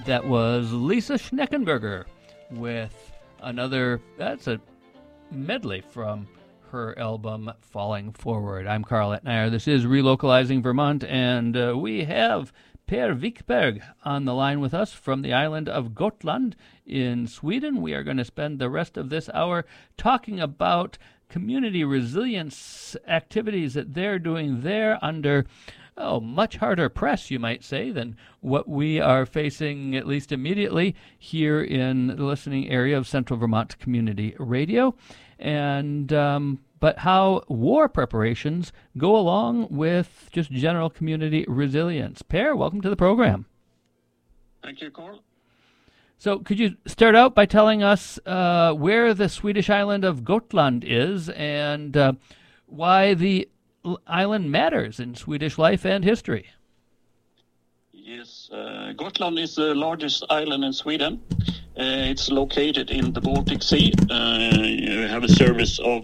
That was Lisa Schneckenberger with that's a medley from her album Falling Forward. I'm Carl Etnayer. This is Relocalizing Vermont, and we have Per Wikberg on the line with us from the island of Gotland in Sweden. We are going to spend the rest of this hour talking about community resilience activities that they're doing there under much harder press, you might say, than what we are facing, at least immediately, here in the listening area of Central Vermont Community Radio. And but how war preparations go along with just general community resilience. Per, welcome to the program. Thank you, Carl. So could you start out by telling us where the Swedish island of Gotland is and why the island matters in Swedish life and history? Yes, Gotland is the largest island in Sweden. It's located in the Baltic Sea. You have a surface of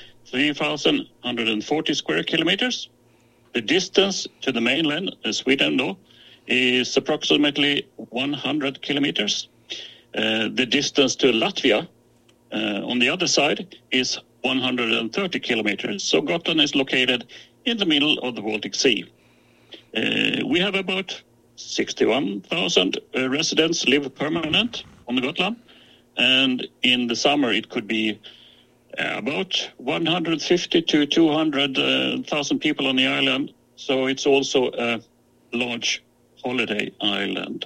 3,140 square kilometers. The distance to the mainland, Sweden, though, is approximately 100 kilometers. The distance to Latvia on the other side is 130 kilometers. So Gotland is located in the middle of the Baltic Sea. We have about 61,000 residents live permanent on the Gotland. And in the summer, it could be about 150 to 200,000 people on the island. So it's also a large holiday island.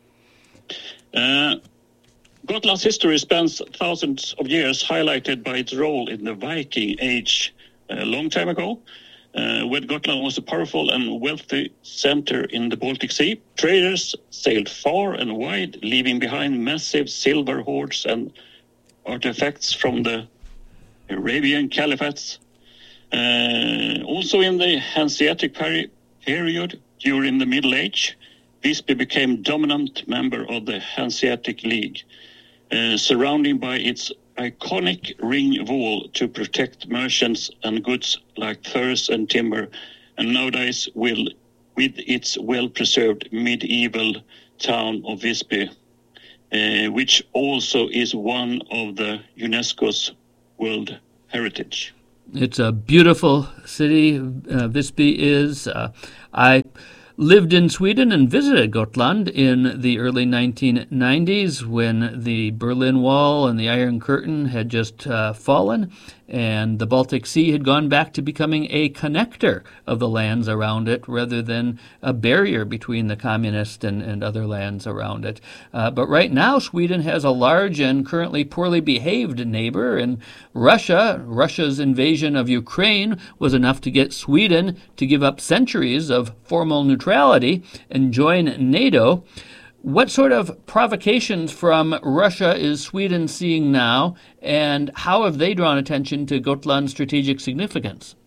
Gotland's history spans thousands of years, highlighted by its role in the Viking Age a long time ago, when Gotland was a powerful and wealthy center in the Baltic Sea. Traders sailed far and wide, leaving behind massive silver hoards and artifacts from the Arabian Caliphates. Also in the Hanseatic period, during the Middle Age, Visby became dominant member of the Hanseatic League, surrounded by its iconic ring wall to protect merchants and goods like furs and timber, and nowadays with its well-preserved medieval town of Visby, which also is one of the UNESCO's World Heritage. It's a beautiful city, Visby is. I lived in Sweden and visited Gotland in the early 1990s when the Berlin Wall and the Iron Curtain had just fallen, and the Baltic Sea had gone back to becoming a connector of the lands around it rather than a barrier between the communist and other lands around it. But right now, Sweden has a large and currently poorly behaved neighbor, and Russia's invasion of Ukraine was enough to get Sweden to give up centuries of formal neutrality and join NATO. What sort of provocations from Russia is Sweden seeing now, and how have they drawn attention to Gotland's strategic significance?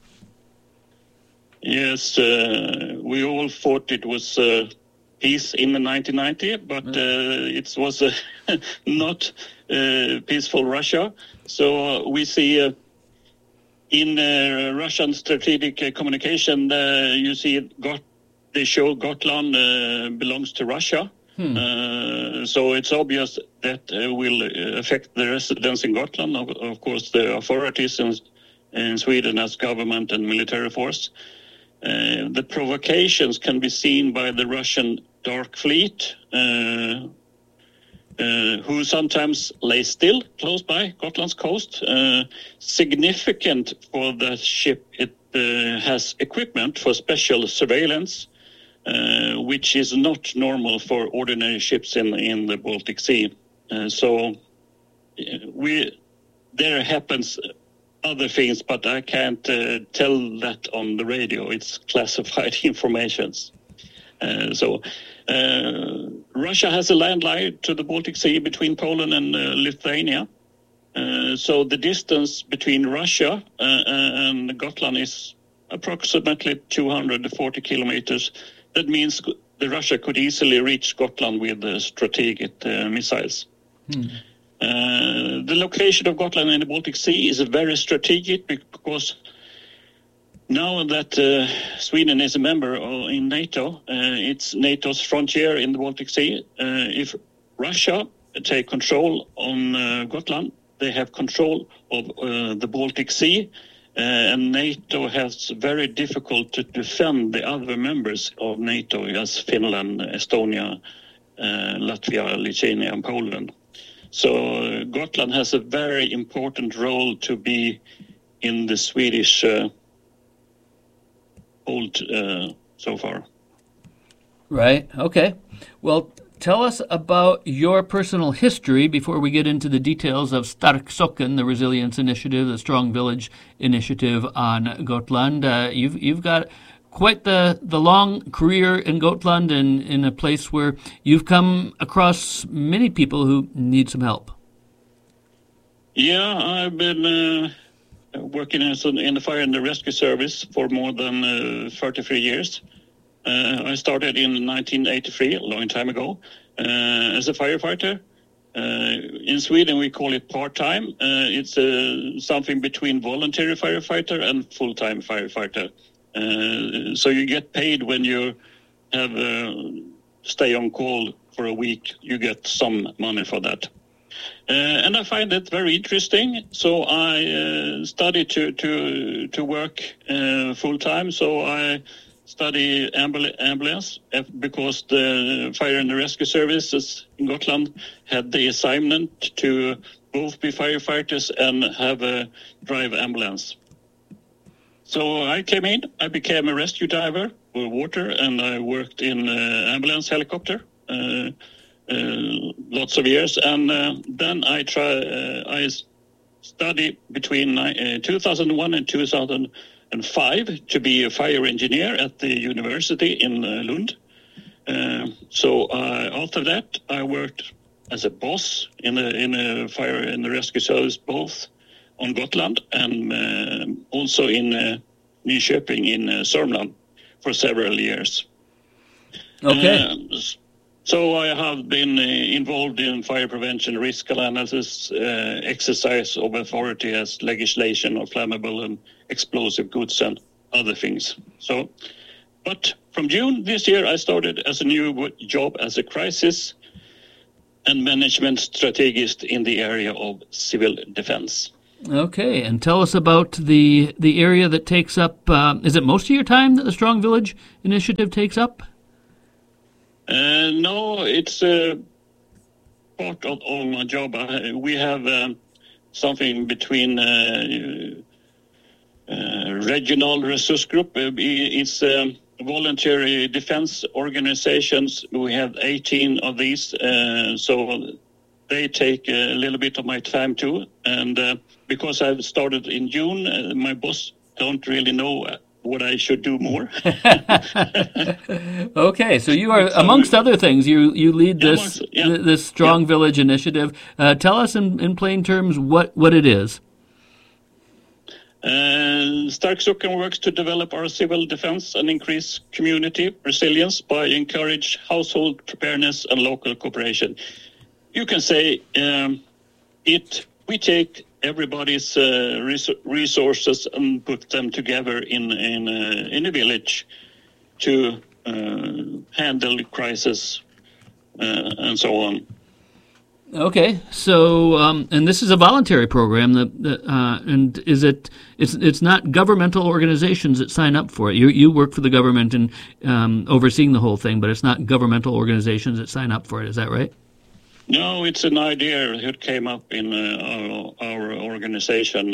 Yes, we all thought it was peace in 1990, but it was not peaceful Russia. So we see in Russian strategic communication, you see they show Gotland belongs to Russia. So it's obvious that will affect the residents in Gotland. Of course, the authorities in Sweden as government and military force. The provocations can be seen by the Russian Dark Fleet, who sometimes lay still close by Gotland's coast. Significant for the ship, it has equipment for special surveillance, which is not normal for ordinary ships in the Baltic Sea. So there happens other things, but I can't tell that on the radio. It's classified information. So Russia has a landline to the Baltic Sea between Poland and Lithuania. So the distance between Russia and Gotland is approximately 240 kilometers. That means the Russia could easily reach Gotland with strategic missiles. The location of Gotland in the Baltic Sea is very strategic because Now that Sweden is a member in NATO, it's NATO's frontier in the Baltic Sea. If Russia take control on Gotland, they have control of the Baltic Sea, and NATO has very difficult to defend the other members of NATO, as Finland, Estonia, Latvia, Lithuania, and Poland. So Gotland has a very important role to be in the Swedish hold so far. Right. Okay. Well, tell us about your personal history before we get into the details of Stark Socken, the Resilience Initiative, the Strong Village Initiative on Gotland. You've got quite the long career in Gotland and in a place where you've come across many people who need some help. Yeah, I've been working in the fire and the rescue service for more than 33 years. I started in 1983, a long time ago, as a firefighter. In Sweden, we call it part-time. It's something between voluntary firefighter and full-time firefighter. So you get paid when you have stay on call for a week. You get some money for that. And I find it very interesting. So I studied to work full-time. So I study ambulance because the fire and the rescue services in Gotland had the assignment to both be firefighters and have a drive ambulance. So I came in, I became a rescue diver for water, and I worked in ambulance helicopter lots of years. And then I studied between 2001 and 2005 to be a fire engineer at the university in Lund. So after that, I worked as a boss in a fire and the rescue service, both on Gotland and also in Nyköping in Sörmland for several years. Okay. So I have been involved in fire prevention, risk analysis, exercise of authority as legislation of flammable and explosive goods and other things. So, but from June this year, I started as a new job as a crisis and management strategist in the area of civil defense. Okay, and tell us about the area that takes up, is it most of your time that the Strong Village Initiative takes up? No, it's part of my job. We have something between regional resource group. It's voluntary defense organizations. We have 18 of these, so they take a little bit of my time too. And because I've started in June, my boss don't really know what I should do more. Okay, so you are, amongst other things, you lead this Strong Village Initiative. Tell us in plain terms what it is. Stark Socken works to develop our civil defense and increase community resilience by encourage household preparedness and local cooperation. You can say we take everybody's resources and put them together in a village to handle crisis and so on. Okay, so and this is a voluntary program and it's not governmental organizations that sign up for it. You work for the government and overseeing the whole thing, but it's not governmental organizations that sign up for it. Is that right? No, it's an idea that came up in our organization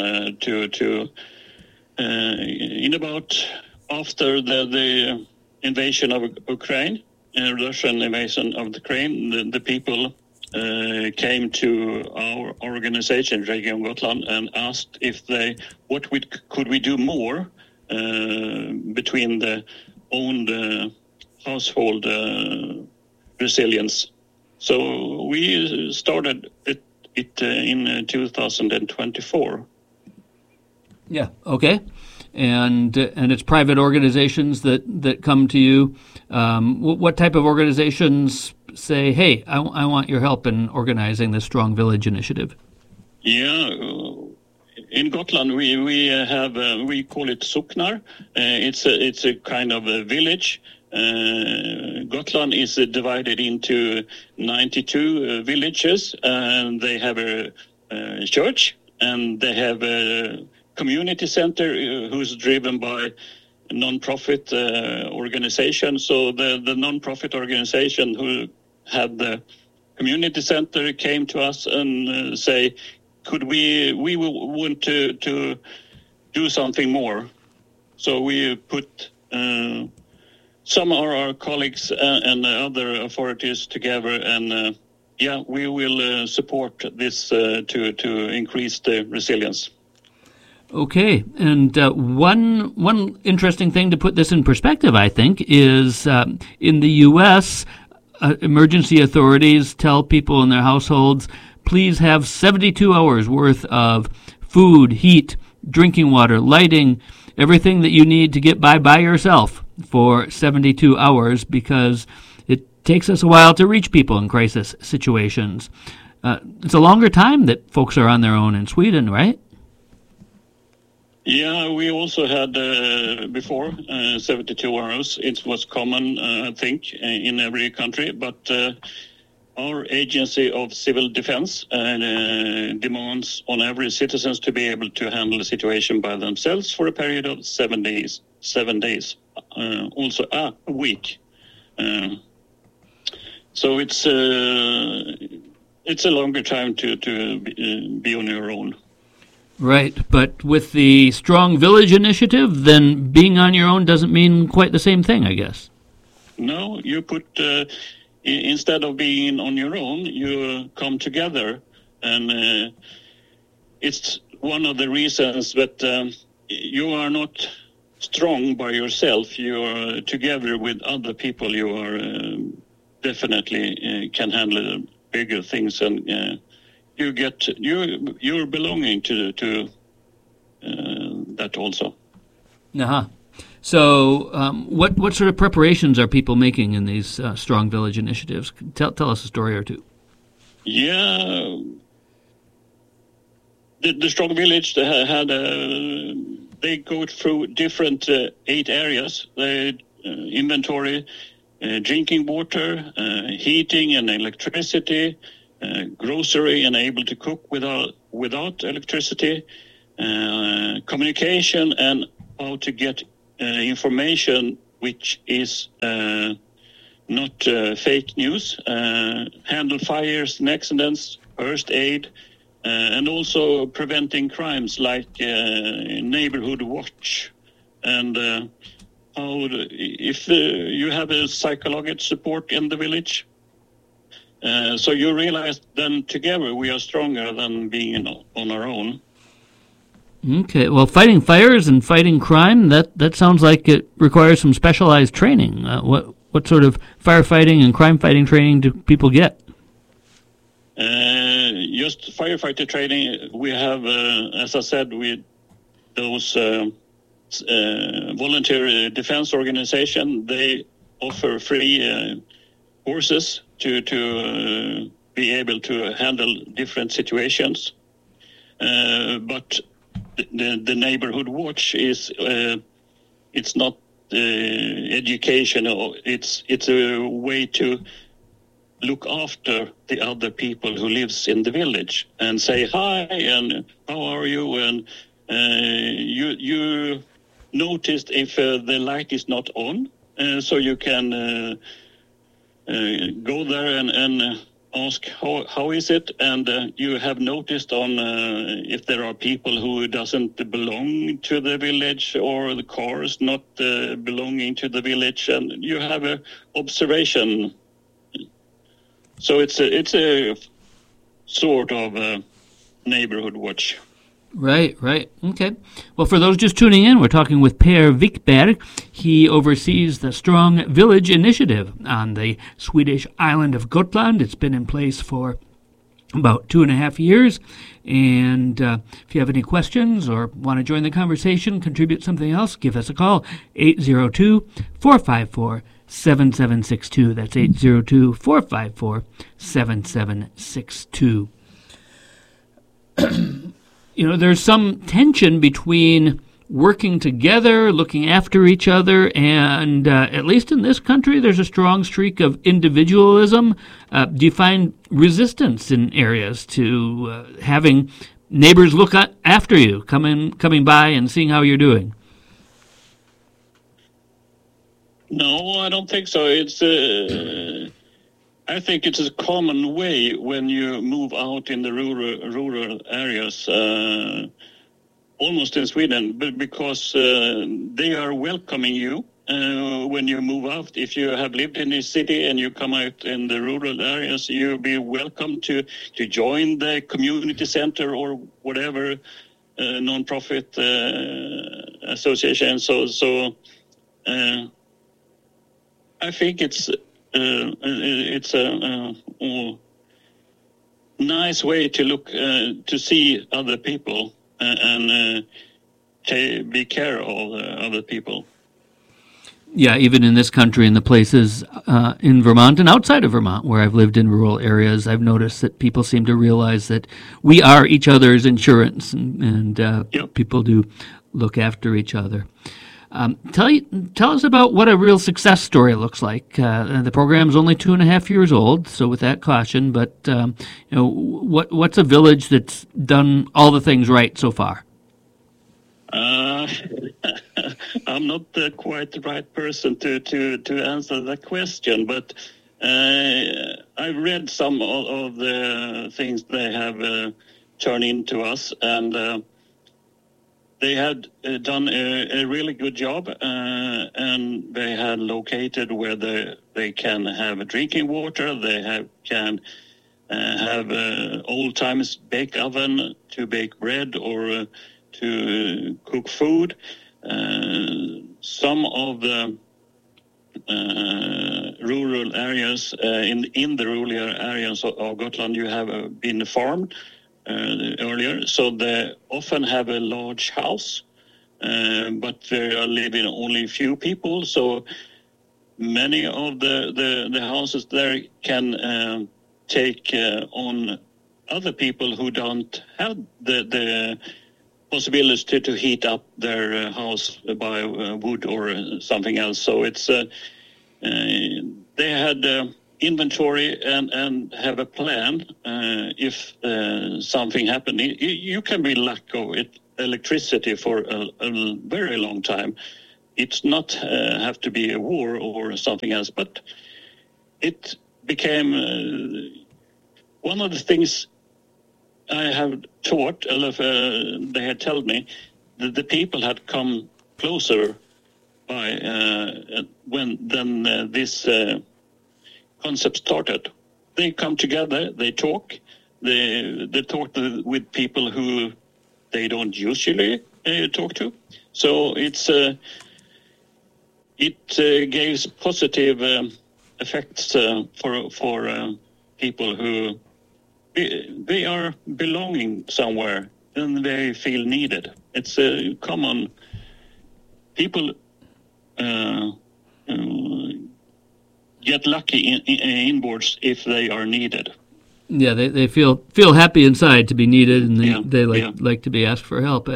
in about after the invasion of Ukraine, Russian invasion of Ukraine. The people came to our organization, Region Gotland, and asked if could we do more between the owned household resilience. So we started it in 2024. Yeah. Okay. And it's private organizations that come to you. What type of organizations say, "Hey, I want your help in organizing the Strong Village Initiative"? Yeah, in Gotland, we call it socknar. It's a kind of a village. Gotland is divided into 92 villages, and they have a church, and they have a community center who's driven by a non-profit organization. So the non-profit organization who had the community center came to us and say, could we want to do something more? So we put some of our colleagues and other authorities together, and we will support this to increase the resilience. Okay, and one interesting thing to put this in perspective, I think, is in the U.S., emergency authorities tell people in their households, please have 72 hours worth of food, heat, drinking water, lighting, everything that you need to get by yourself for 72 hours, because it takes us a while to reach people in crisis situations. It's a longer time that folks are on their own in Sweden, right? Yeah, we also had before 72 hours. It was common, I think, in every country. But our Agency of Civil Defense demands on every citizens to be able to handle the situation by themselves for a period of 7 days. 7 days, also a week. So it's a longer time to be on your own. Right, but with the Strong Village initiative, then being on your own doesn't mean quite the same thing, I guess. No, you put, instead of being on your own, you come together. And it's one of the reasons that you are not strong by yourself. You are together with other people. You are definitely can handle bigger things, and you're belonging to that also. Uh-huh. So what sort of preparations are people making in these Strong Village initiatives? Tell us a story or two. Yeah, the Strong Village had they go through different 8 areas. They inventory drinking water, heating and electricity, grocery and able to cook without electricity, communication and how to get information which is not fake news, handle fires and accidents, first aid, and also preventing crimes like neighborhood watch, and if you have a psychological support in the village. So you realize then together we are stronger than being on our own. Okay, well, fighting fires and fighting crime, that sounds like it requires some specialized training. What sort of firefighting and crime fighting training do people get? Just firefighter training, we have, as I said, with those volunteer defense organization, they offer free courses to be able to handle different situations. But the neighborhood watch is it's not educational. It's a way to look after the other people who lives in the village and say hi and how are you, and you noticed if the light is not on, so you can go there and ask how is it, and you have noticed on if there are people who doesn't belong to the village or the cars not belonging to the village, and you have a observation. So it's a sort of neighborhood watch. Right. Okay. Well, for those just tuning in, we're talking with Per Wickberg. He oversees the Strong Village initiative on the Swedish island of Gotland. It's been in place for about 2.5 years. And if you have any questions or want to join the conversation, contribute something else, give us a call, 802-454-7762. That's 802-454-7762. there's some tension between working together, looking after each other, and at least in this country, there's a strong streak of individualism. Do you find resistance in areas to having neighbors look after you, coming by and seeing how you're doing? No, I don't think so. I think it's a common way when you move out in the rural areas, almost in Sweden, but because they are welcoming you when you move out. If you have lived in the city and you come out in the rural areas, you'll be welcome to join the community center or whatever non-profit association. So I think it's a nice way to look to see other people and be care of other people. Yeah, even in this country, in the places in Vermont and outside of Vermont where I've lived in rural areas, I've noticed that people seem to realize that we are each other's insurance, and Yep. people do look after each other. Tell us about what a real success story looks like. The program's only 2.5 years old, so with that caution. But what's a village that's done all the things right so far? I'm not quite the right person to answer that question, but I've read some of the things they have turned into us, and they had done a really good job, and they had located where they can have drinking water. They can have old times bake oven to bake bread or to cook food. Some of the rural areas in the rural areas of Gotland, you have been farmed earlier, so they often have a large house, but there are living only a few people. So many of the houses there can take on other people who don't have the possibilities to heat up their house by wood or something else. So it's they had inventory and have a plan if something happened. You can be lack of electricity for a very long time. It's not have to be a war or something else, but it became one of the things I have taught. They had told me that the people had come closer by when this concept started. They come together, they talk, they talk with people who they don't usually talk to. So it gives positive effects for people who they are belonging somewhere and they feel needed. It's a common people get lucky inboards if they are needed. Yeah, they feel happy inside to be needed, and they like to be asked for help.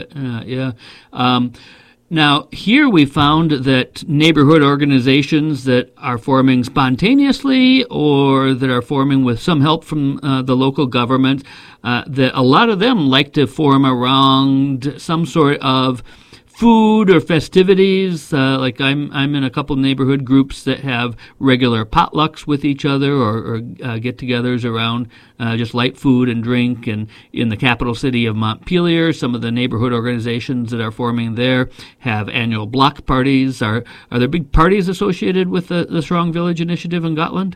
Now, here we found that neighborhood organizations that are forming spontaneously or that are forming with some help from the local government, that a lot of them like to form around some sort of food or festivities. Like I'm in a couple neighborhood groups that have regular potlucks with each other or get-togethers around just light food and drink. And in the capital city of Montpelier, some of the neighborhood organizations that are forming there have annual block parties. Are there big parties associated with the Strong Village Initiative in Gotland?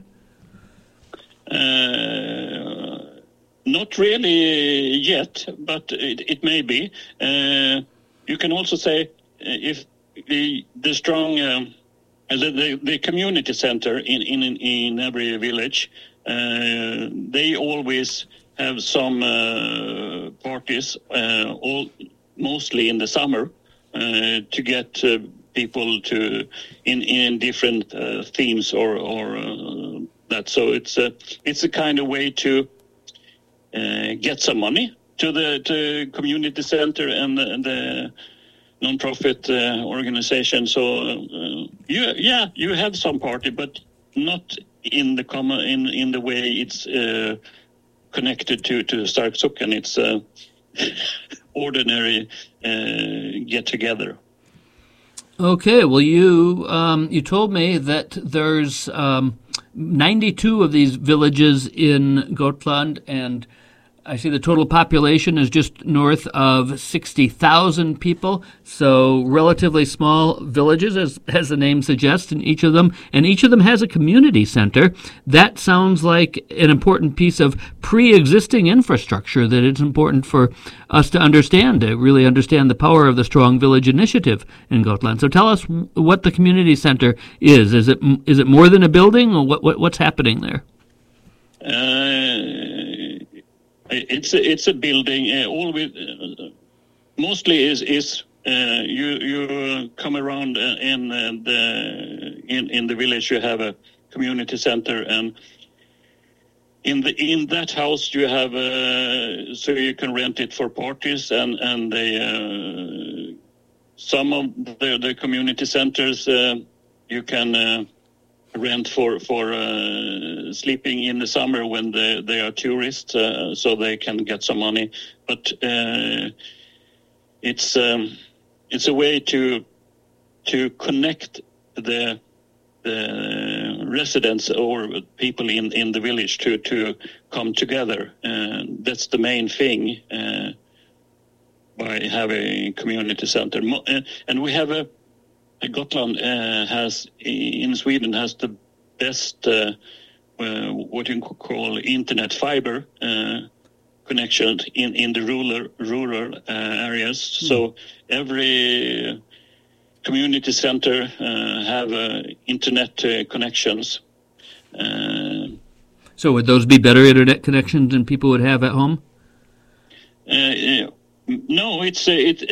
Not really yet, but it may be. You can also say if the strong the community center in every village, they always have some parties, mostly in the summer, to get people to in different themes or that. So it's a kind of way to get some money to the community center and the non-profit organization. So you have some party, but not in the in the way it's connected to Stark Socken. It's ordinary get together. Okay, well, you told me that there's 92 of these villages in Gotland, and I see the total population is just north of 60,000 people, so relatively small villages, as the name suggests, in each of them. And each of them has a community center. That sounds like an important piece of pre-existing infrastructure that it's important for us to understand, to really understand the power of the Strong Village Initiative in Gotland. So tell us what the community center is. Is it more than a building, or what's happening there? It's a building. Mostly is you come around in the village. You have a community center, and in that house you have so you can rent it for parties, and they some of the community centers you can rent for sleeping in the summer when they are tourists, so they can get some money. But it's a way to connect the residents or people in the village to come together. That's the main thing by having a community center. And we have Gotland in Sweden has the best what you call internet fiber connection in the rural areas. So every community center have internet connections. So would those be better internet connections than people would have at home? No, it's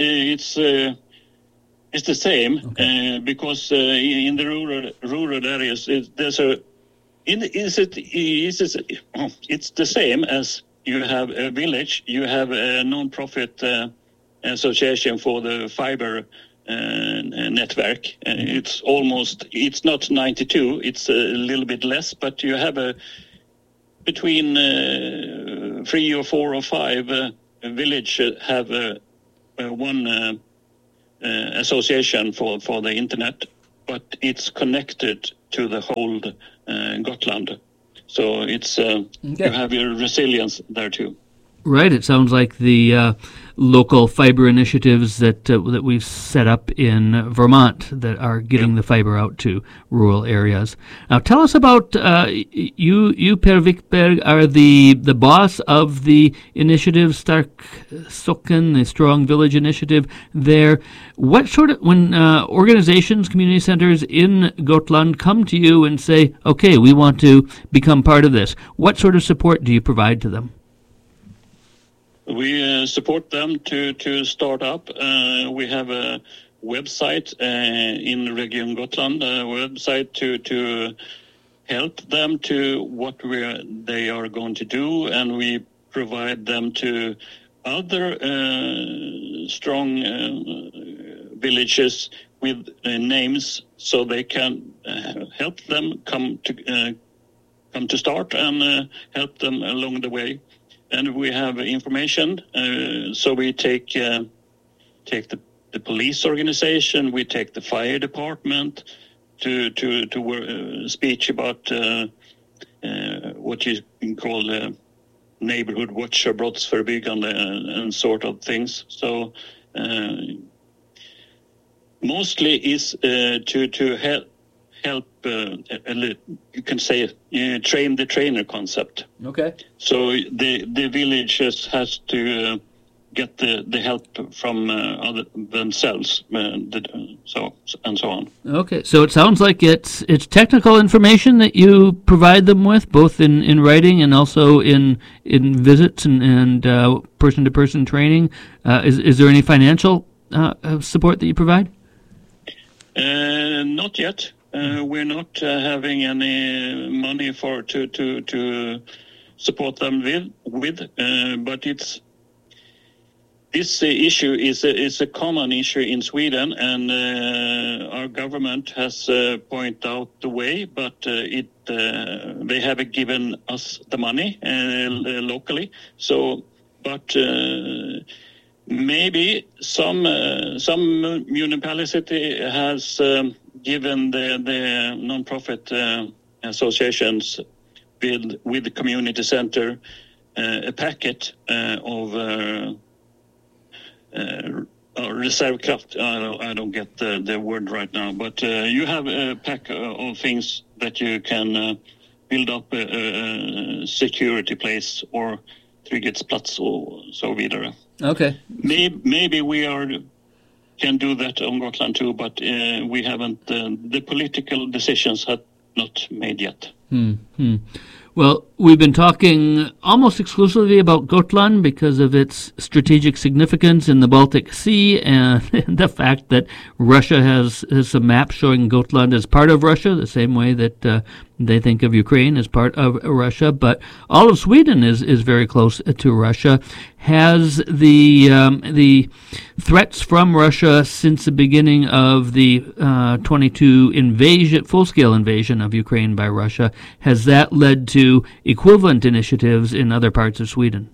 the same. Okay. Because in the rural areas, it's the same as you have a village. You have a non-profit association for the fiber network. It's not 92. It's a little bit less, but you have between 3 or 4 or 5 village have one. Association for the internet, but it's connected to the whole Gotland. So it's you have your resilience there too. Right. It sounds like the local fiber initiatives that we've set up in Vermont that are getting the fiber out to rural areas. Now, tell us about you, Per Wickberg, are the boss of the initiative Stark Socken, the Strong Village Initiative there. What sort of, when organizations, community centers in Gotland come to you and say, okay, we want to become part of this, what sort of support do you provide to them? We support them to start up. We have a website in Region Gotland, a website to help them to what they are going to do, and we provide them to other strong villages with names, so they can help them come to start and help them along the way. And we have information, so we take the police organization, we take the fire department to speech about what you can call neighborhood watch or brottsförebyggande and sort of things. So mostly is to help. You can say train the trainer concept. Okay. So the villages has to get the help from themselves, so on. Okay, so it sounds like it's technical information that you provide them with, both in writing and also in visits and person-to-person training. Is there any financial support that you provide? Not yet. We're not having any money to support them with, but this issue is a common issue in Sweden, and our government has pointed out the way, but they haven't given us the money locally. So, but maybe some municipality has given the non-profit associations with the community center a packet of reservkraft. I don't get the word right now, but you have a pack of things that you can build up a security place or trygghetsplats och så vidare. Okay. Maybe can do that on Gotland too, but we haven't. The political decisions have not made yet. Well, we've been talking almost exclusively about Gotland because of its strategic significance in the Baltic Sea and the fact that Russia has a map showing Gotland as part of Russia, the same way that they think of Ukraine as part of Russia. But all of Sweden is very close to Russia. Has the threats from Russia since the beginning of the 22 full-scale invasion of Ukraine by Russia, has that led to equivalent initiatives in other parts of Sweden?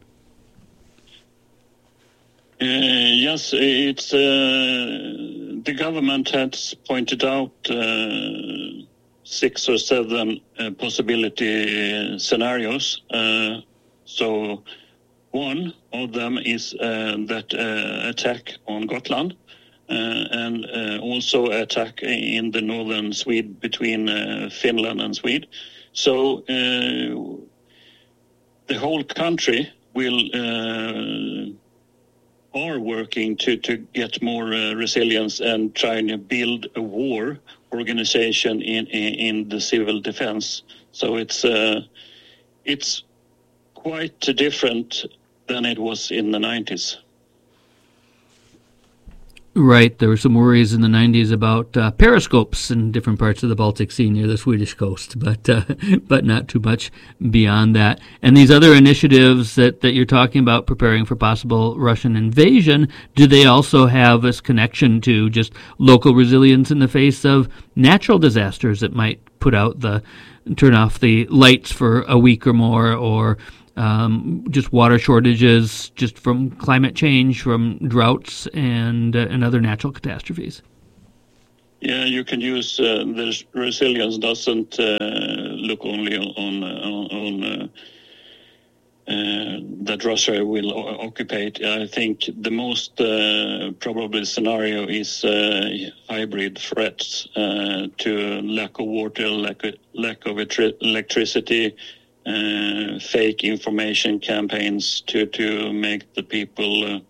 Yes, it's the government has pointed out 6 or 7 possibility scenarios. So one of them is that attack on Gotland and also attack in the northern Sweden between Finland and Sweden. So the whole country are working to get more resilience and trying to build a war organization in the civil defense. So it's quite different than it was in the 90s. Right. There were some worries in the 90s about periscopes in different parts of the Baltic Sea near the Swedish coast, but not too much beyond that. And these other initiatives that you're talking about, preparing for possible Russian invasion, do they also have this connection to just local resilience in the face of natural disasters that might turn off the lights for a week or more, or just water shortages, just from climate change, from droughts and other natural catastrophes? Yeah, you can use the resilience doesn't look only on that Russia will occupy. I think the most probable scenario is hybrid threats to lack of water, lack of electricity, fake information campaigns to make the people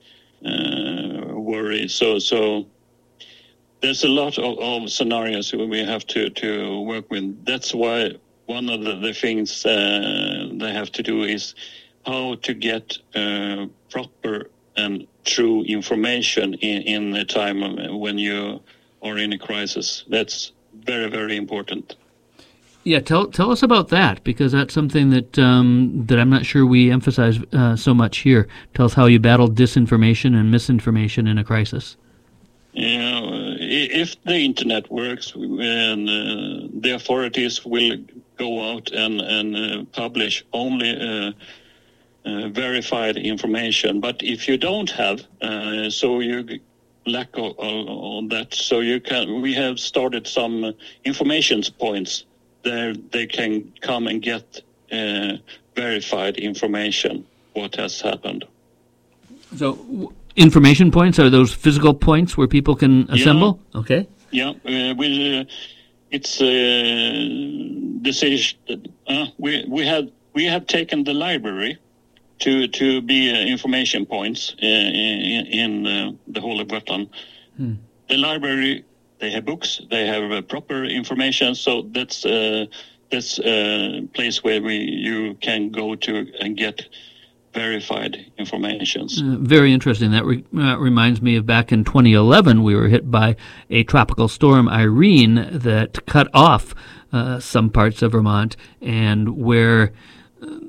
worry. So there's a lot of scenarios we have to work with. That's why one of the things they have to do is how to get proper and true information in a time when you are in a crisis. That's very, very important. Yeah, tell us about that, because that's something that I'm not sure we emphasize so much here. Tell us how you battle disinformation and misinformation in a crisis. Yeah, if the internet works, and the authorities will go out and publish only verified information. But if you don't have, so you lack of that, so we have started some information points. There they can come and get verified information, what has happened. So information points, are those physical points where people can assemble? Yeah. Okay. Yeah, it's decision. We have taken the library to be information points in the whole of Gotland. The library. They have books. They have proper information. So that's a place where you can go to and get verified information. Very interesting. That reminds me of back in 2011, we were hit by a tropical storm, Irene, that cut off some parts of Vermont, and where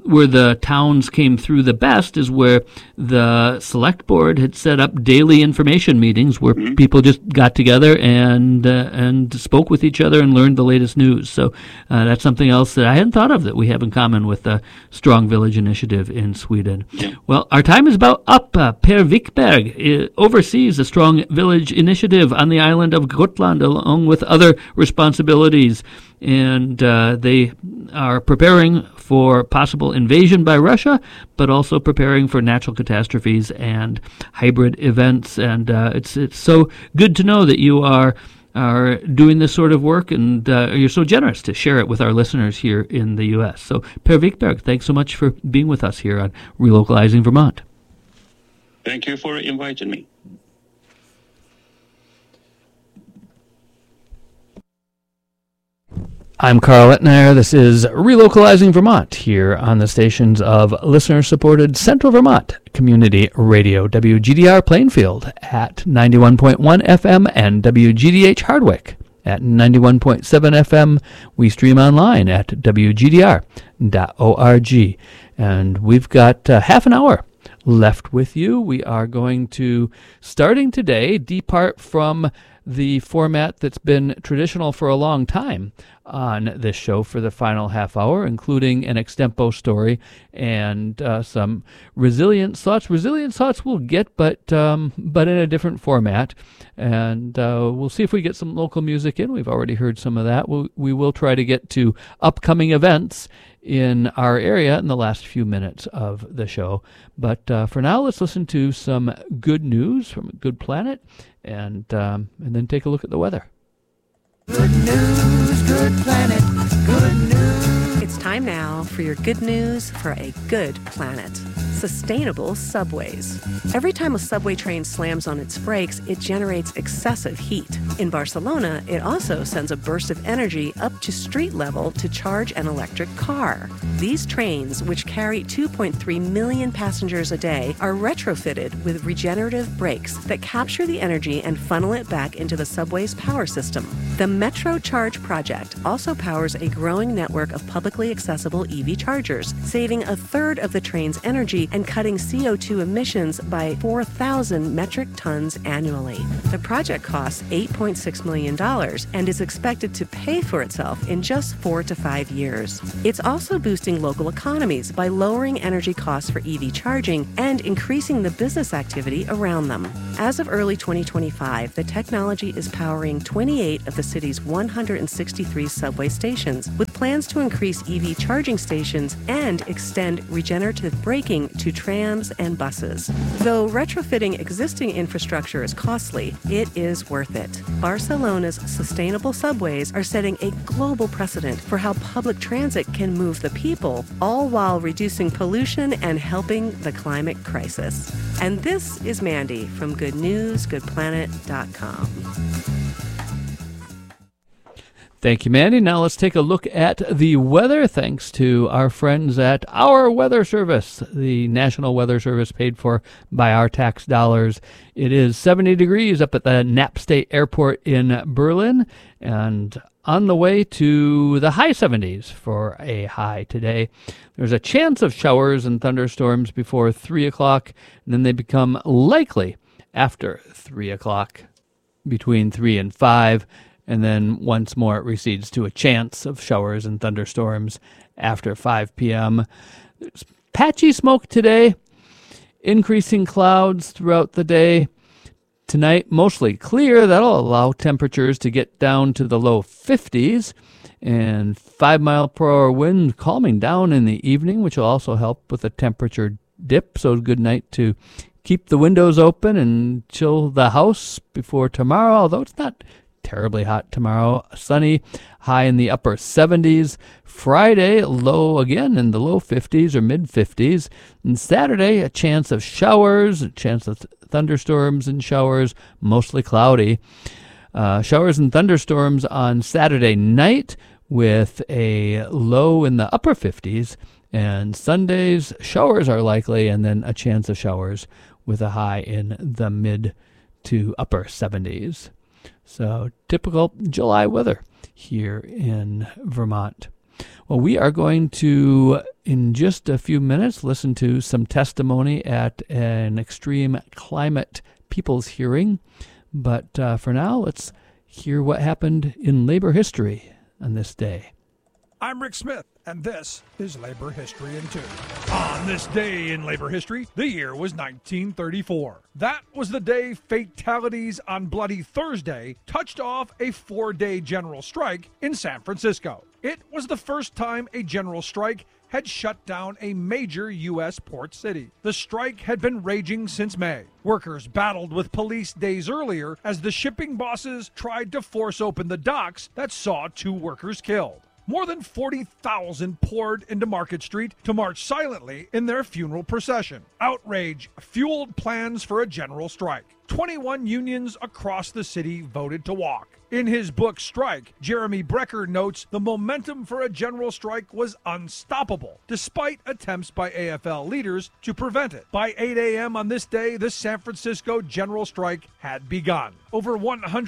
where the towns came through the best is where the select board had set up daily information meetings where people just got together and spoke with each other and learned the latest news. So that's something else that I hadn't thought of that we have in common with the Strong Village Initiative in Sweden. Yeah. Well, our time is about up. Per Wikberg oversees the Strong Village Initiative on the island of Gotland, along with other responsibilities. And they are preparing for possible invasion by Russia, but also preparing for natural catastrophes and hybrid events. And it's so good to know that you are doing this sort of work, and you're so generous to share it with our listeners here in the U.S. So, Per Wikberg, thanks so much for being with us here on Relocalizing Vermont. Thank you for inviting me. I'm Carl Ettner. This is Relocalizing Vermont here on the stations of listener-supported Central Vermont Community Radio, WGDR Plainfield at 91.1 FM and WGDH Hardwick at 91.7 FM. We stream online at wgdr.org. And we've got half an hour left with you. We are going to, starting today, depart from the format that's been traditional for a long time on this show for the final half hour, including an extempo story and some resilience thoughts. Resilience thoughts we'll get, but in a different format. And we'll see if we get some local music in. We've already heard some of that. We will try to get to upcoming events in our area in the last few minutes of the show. But for now, let's listen to some good news from Good Planet, and then take a look at the weather. Good news, Good Planet, good news. It's time now for your good news for a good planet. Sustainable subways. Every time a subway train slams on its brakes, it generates excessive heat. In Barcelona, it also sends a burst of energy up to street level to charge an electric car. These trains, which carry 2.3 million passengers a day, are retrofitted with regenerative brakes that capture the energy and funnel it back into the subway's power system. The Metro Charge project also powers a growing network of publicly accessible EV chargers, saving a third of the train's energy and cutting CO2 emissions by 4,000 metric tons annually. The project costs $8.6 million and is expected to pay for itself in just 4 to 5 years. It's also boosting local economies by lowering energy costs for EV charging and increasing the business activity around them. As of early 2025, the technology is powering 28 of the city's 163 subway stations, with plans to increase EV charging stations and extend regenerative braking to trams and buses. Though retrofitting existing infrastructure is costly, it is worth it. Barcelona's sustainable subways are setting a global precedent for how public transit can move the people, all while reducing pollution and helping the climate crisis. And this is Mandy from GoodNewsGoodPlanet.com. Thank you, Mandy. Now let's take a look at the weather, thanks to our friends at Our Weather Service, the National Weather Service paid for by our tax dollars. It is 70 degrees up at the Knapp State Airport in Berlin, and on the way to the high 70s for a high today. There's a chance of showers and thunderstorms before 3 o'clock, and then they become likely after 3 o'clock, between 3 and 5. And then once more it recedes to a chance of showers and thunderstorms after 5 p.m. There's patchy smoke today, increasing clouds throughout the day. Tonight, mostly clear. That'll allow temperatures to get down to the low 50s. And 5-mile-per-hour wind calming down in the evening, which will also help with a temperature dip. So good night to keep the windows open and chill the house before tomorrow, although it's not terribly hot tomorrow. Sunny, high in the upper 70s. Friday, low again in the low 50s or mid 50s. And Saturday, a chance of showers, a chance of thunderstorms and showers, mostly cloudy. Showers and thunderstorms on Saturday night with a low in the upper 50s. And Sundays, showers are likely, and then a chance of showers with a high in the mid to upper 70s. So typical July weather here in Vermont. Well, we are going to, in just a few minutes, listen to some testimony at an extreme climate people's hearing. But for now, let's hear what happened in labor history on this day. I'm Rick Smith, and this is Labor History in 2. On this day in labor history, the year was 1934. That was the day fatalities on Bloody Thursday touched off a 4-day general strike in San Francisco. It was the first time a general strike had shut down a major U.S. port city. The strike had been raging since May. Workers battled with police days earlier as the shipping bosses tried to force open the docks that saw 2 workers killed. More than 40,000 poured into Market Street to march silently in their funeral procession. Outrage fueled plans for a general strike. 21 unions across the city voted to walk. In his book Strike, Jeremy Brecker notes the momentum for a general strike was unstoppable, despite attempts by AFL leaders to prevent it. By 8 a.m. on this day, the San Francisco general strike had begun. Over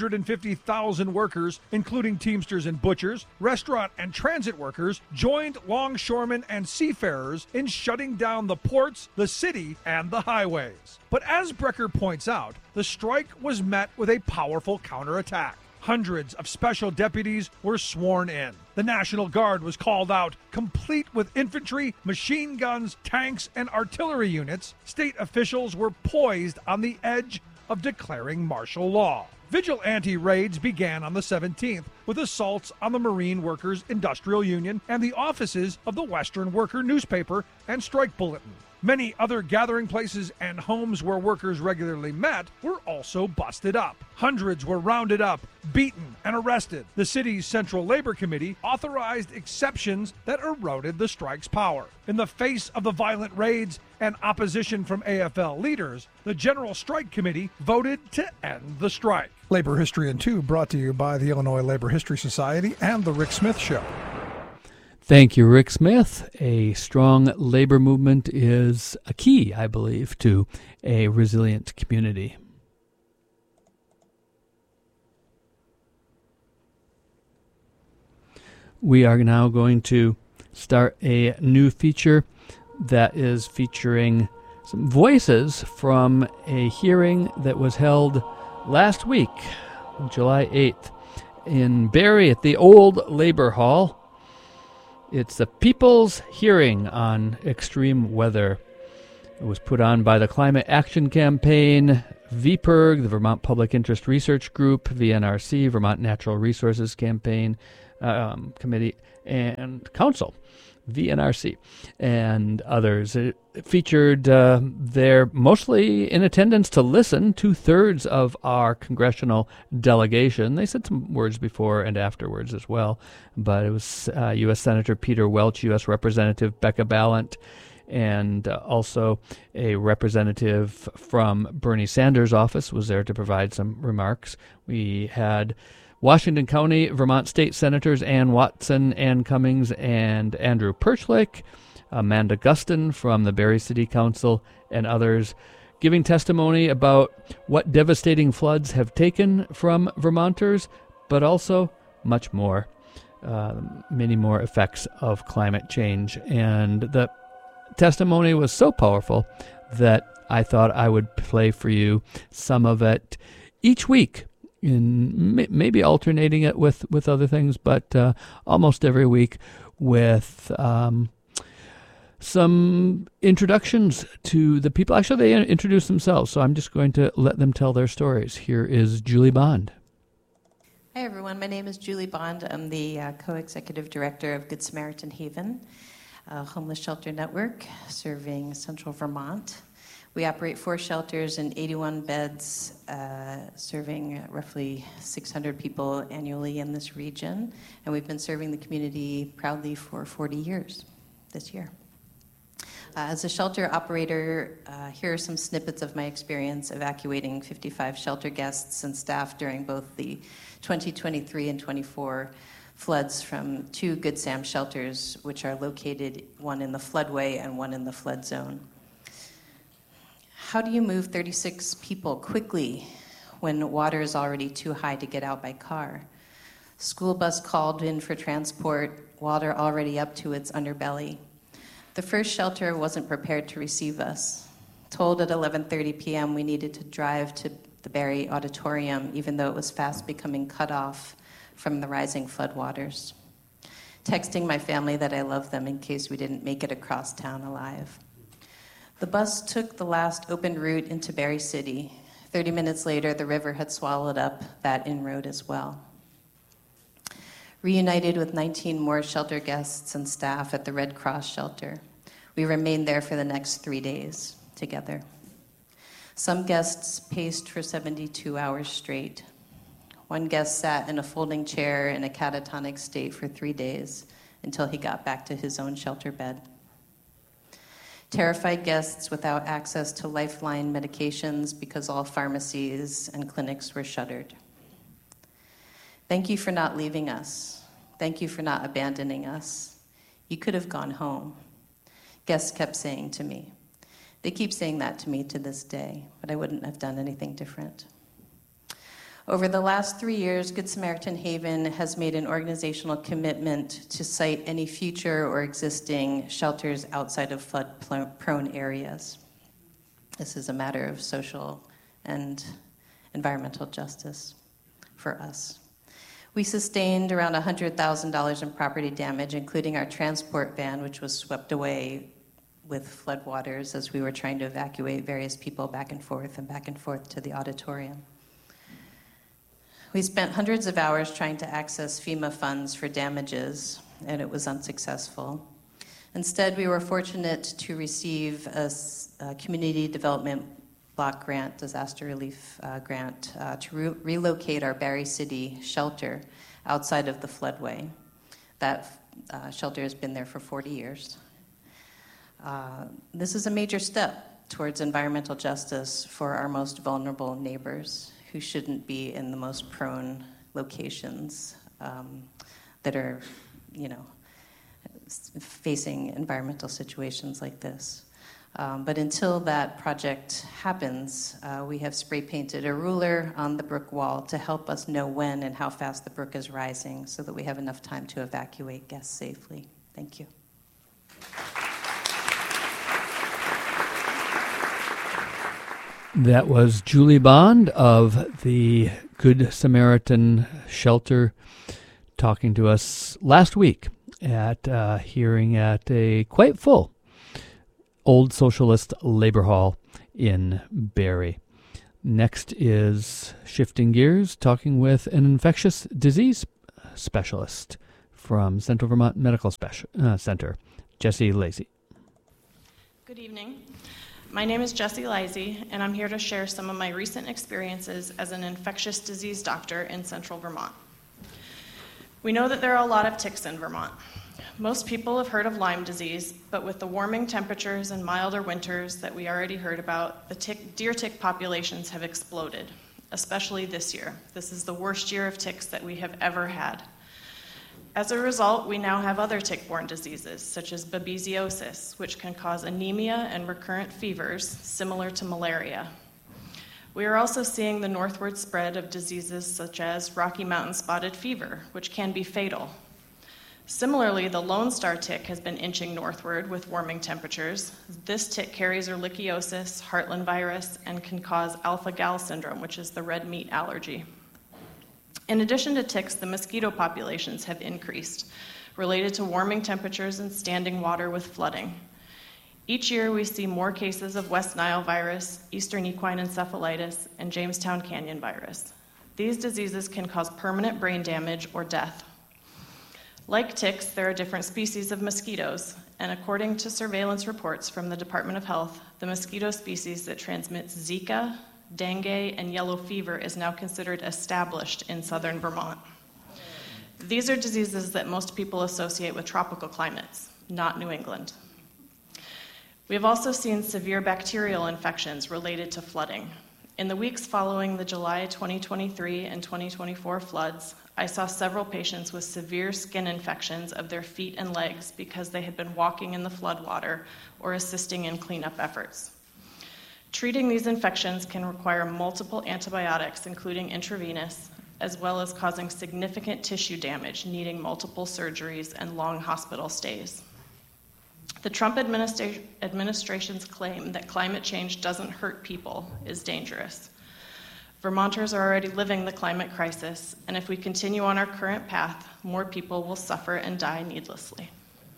150,000 workers, including Teamsters and butchers, restaurant and transit workers, joined longshoremen and seafarers in shutting down the ports, the city, and the highways. But as Brecker points out, the strike was met with a powerful counterattack. Hundreds of special deputies were sworn in. The National Guard was called out, complete with infantry, machine guns, tanks, and artillery units. State officials were poised on the edge of declaring martial law. Vigilante raids began on the 17th with assaults on the Marine Workers Industrial Union and the offices of the Western Worker newspaper and strike bulletin. Many other gathering places and homes where workers regularly met were also busted up. Hundreds were rounded up, beaten, and arrested. The city's Central Labor Committee authorized exceptions that eroded the strike's power. In the face of the violent raids and opposition from AFL leaders, the General Strike Committee voted to end the strike. Labor History in 2 brought to you by the Illinois Labor History Society and The Rick Smith Show. Thank you, Rick Smith. A strong labor movement is a key, I believe, to a resilient community. We are now going to start a new feature that is featuring some voices from a hearing that was held last week, July 8th, in Barrie at the Old Labor Hall. It's the People's Hearing on Extreme Weather. It was put on by the Climate Action Campaign, VPIRG, the Vermont Public Interest Research Group, VNRC, Vermont Natural Resources Campaign Committee, and Council, VNRC, and others. It featured they're mostly in attendance to listen, 2/3 of our congressional delegation. They said some words before and afterwards as well, but it was U.S. Senator Peter Welch, U.S. Representative Becca Balint, and also a representative from Bernie Sanders' office was there to provide some remarks. We had Washington County, Vermont State Senators Ann Watson, Ann Cummings, and Andrew Perchlake, Amanda Gustin from the Barrie City Council, and others giving testimony about what devastating floods have taken from Vermonters, but also much more, many more effects of climate change. And the testimony was so powerful that I thought I would play for you some of it each week, in maybe alternating it with other things, but almost every week with some introductions to the people. Actually, they introduce themselves, so I'm just going to let them tell their stories. Here is Julie Bond. Hi, everyone. My name is Julie Bond. I'm the co-executive director of Good Samaritan Haven, a homeless shelter network serving central Vermont. We operate 4 shelters and 81 beds, serving roughly 600 people annually in this region. And we've been serving the community proudly for 40 years this year. As a shelter operator, here are some snippets of my experience evacuating 55 shelter guests and staff during both the 2023 and 24 floods from 2 Good Sam shelters, which are located, one in the floodway and one in the flood zone. How do you move 36 people quickly when water is already too high to get out by car? School bus called in for transport, water already up to its underbelly. The first shelter wasn't prepared to receive us. Told at 11:30 p.m. we needed to drive to the Barrie Auditorium, even though it was fast becoming cut off from the rising floodwaters. Texting my family that I love them in case we didn't make it across town alive. The bus took the last open route into Barrie City. 30 minutes later, the river had swallowed up that inroad as well. Reunited with 19 more shelter guests and staff at the Red Cross shelter, we remained there for the next 3 days together. Some guests paced for 72 hours straight. One guest sat in a folding chair in a catatonic state for 3 days until he got back to his own shelter bed. Terrified guests without access to lifeline medications because all pharmacies and clinics were shuttered. Thank you for not leaving us. Thank you for not abandoning us. You could have gone home, guests kept saying to me. They keep saying that to me to this day, but I wouldn't have done anything different. Over the last 3 years, Good Samaritan Haven has made an organizational commitment to site any future or existing shelters outside of flood-prone areas. This is a matter of social and environmental justice for us. We sustained around $100,000 in property damage, including our transport van, which was swept away with floodwaters as we were trying to evacuate various people back and forth to the auditorium. We spent hundreds of hours trying to access FEMA funds for damages, and it was unsuccessful. Instead, we were fortunate to receive a community development block grant, disaster relief grant, to relocate our Barrie City shelter outside of the floodway. That shelter has been there for 40 years. This is a major step towards environmental justice for our most vulnerable neighbors who shouldn't be in the most prone locations that are, facing environmental situations like this. But until that project happens, we have spray painted a ruler on the brook wall to help us know when and how fast the brook is rising so that we have enough time to evacuate guests safely. Thank you. That was Julie Bond of the Good Samaritan Shelter talking to us last week at a hearing at a quite full Old Socialist Labor Hall in Barrie. Next is shifting gears, talking with an infectious disease specialist from Central Vermont Medical Center, Jessie Lacy. Good evening. My name is Jessie Lacy, and I'm here to share some of my recent experiences as an infectious disease doctor in Central Vermont. We know that there are a lot of ticks in Vermont. Most people have heard of Lyme disease, but with the warming temperatures and milder winters that we already heard about, the deer tick populations have exploded, especially this year. This is the worst year of ticks that we have ever had. As a result, we now have other tick-borne diseases, such as babesiosis, which can cause anemia and recurrent fevers similar to malaria. We are also seeing the northward spread of diseases such as Rocky Mountain spotted fever, which can be fatal. Similarly, the Lone Star tick has been inching northward with warming temperatures. This tick carries ehrlichiosis, Heartland virus, and can cause alpha-gal syndrome, which is the red meat allergy. In addition to ticks, the mosquito populations have increased, related to warming temperatures and standing water with flooding. Each year, we see more cases of West Nile virus, Eastern equine encephalitis, and Jamestown Canyon virus. These diseases can cause permanent brain damage or death. Like ticks, there are different species of mosquitoes, and according to surveillance reports from the Department of Health, the mosquito species that transmits Zika, dengue, and yellow fever is now considered established in southern Vermont. These are diseases that most people associate with tropical climates, not New England. We have also seen severe bacterial infections related to flooding. In the weeks following the July 2023 and 2024 floods, I saw several patients with severe skin infections of their feet and legs because they had been walking in the floodwater or assisting in cleanup efforts. Treating these infections can require multiple antibiotics, including intravenous, as well as causing significant tissue damage, needing multiple surgeries and long hospital stays. The Trump administration's claim that climate change doesn't hurt people is dangerous. Vermonters are already living the climate crisis, and if we continue on our current path, more people will suffer and die needlessly.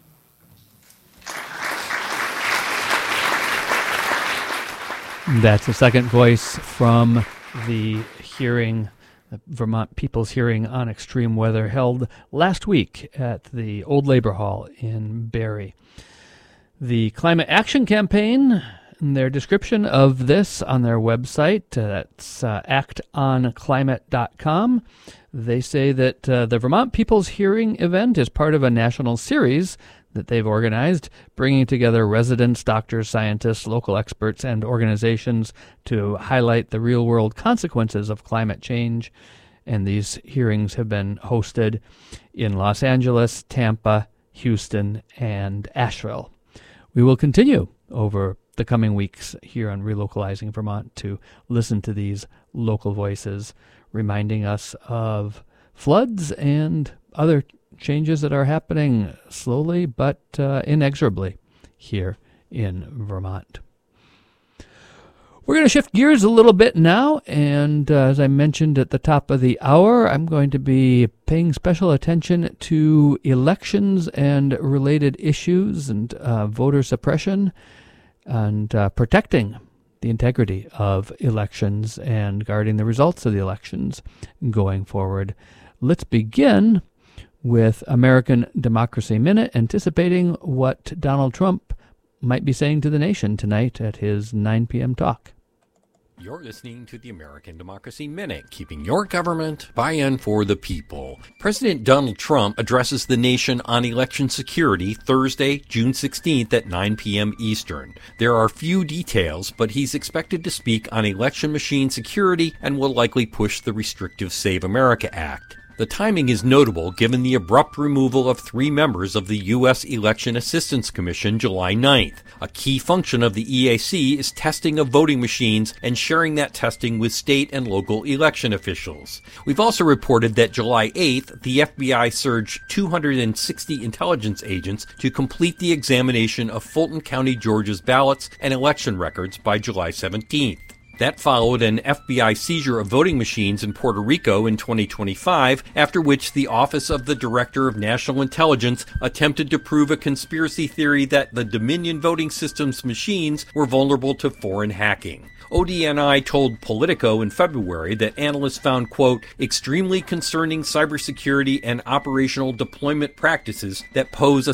That's the second voice from the hearing, the Vermont People's Hearing on Extreme Weather, held last week at the Old Labor Hall in Barre. The Climate Action Campaign, their description of this on their website, that's actonclimate.com. They say that the Vermont People's Hearing event is part of a national series that they've organized, bringing together residents, doctors, scientists, local experts, and organizations to highlight the real-world consequences of climate change. And these hearings have been hosted in Los Angeles, Tampa, Houston, and Asheville. We will continue over the coming weeks here on Relocalizing Vermont to listen to these local voices, reminding us of floods and other changes that are happening slowly but inexorably here in Vermont. We're going to shift gears a little bit now, and as I mentioned at the top of the hour, I'm going to be paying special attention to elections and related issues and voter suppression and protecting the integrity of elections and guarding the results of the elections going forward. Let's begin with American Democracy Minute, anticipating what Donald Trump might be saying to the nation tonight at his 9 p.m. talk. You're listening to the American Democracy Minute, keeping your government by and for the people. President Donald Trump addresses the nation on election security Thursday, June 16th at 9 p.m. Eastern. There are few details, but he's expected to speak on election machine security and will likely push the restrictive Save America Act. The timing is notable given the abrupt removal of 3 members of the U.S. Election Assistance Commission July 9th. A key function of the EAC is testing of voting machines and sharing that testing with state and local election officials. We've also reported that July 8th, the FBI surged 260 intelligence agents to complete the examination of Fulton County, Georgia's ballots and election records by July 17th. That followed an FBI seizure of voting machines in Puerto Rico in 2025, after which the Office of the Director of National Intelligence attempted to prove a conspiracy theory that the Dominion voting system's machines were vulnerable to foreign hacking. ODNI told Politico in February that analysts found, quote, extremely concerning cybersecurity and operational deployment practices that pose a